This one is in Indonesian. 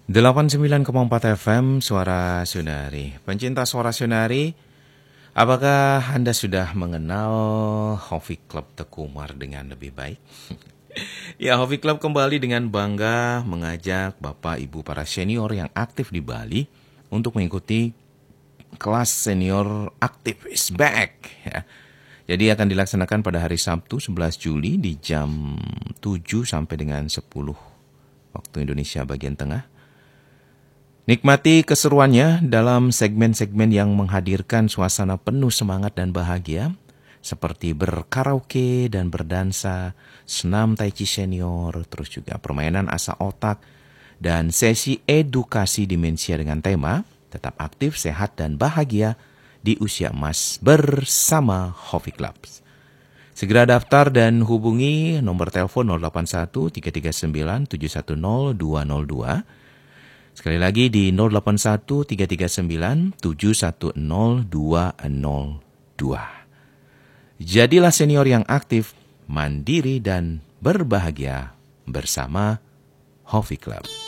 89,4 FM Suara Sunari. Pencinta Suara Sunari, apakah Anda sudah mengenal Hovi Club Teku Umar dengan lebih baik? Ya, Hovi Club kembali dengan bangga mengajak Bapak Ibu para senior yang aktif di Bali untuk mengikuti kelas senior aktif is back. Ya. Jadi akan dilaksanakan pada hari Sabtu 11 Juli di jam 7 sampai dengan 10 waktu Indonesia bagian tengah. Nikmati keseruannya dalam segmen-segmen yang menghadirkan suasana penuh semangat dan bahagia, seperti berkaraoke dan berdansa, senam tai chi senior, terus juga permainan asa otak, dan sesi edukasi demensia dengan tema tetap aktif, sehat, dan bahagia di usia emas bersama Hovi Clubs. Segera daftar dan hubungi nomor telepon 081 339 710 202. Sekali lagi di 081 339 710 202. Jadilah senior yang aktif, mandiri, dan berbahagia bersama Hovi Club.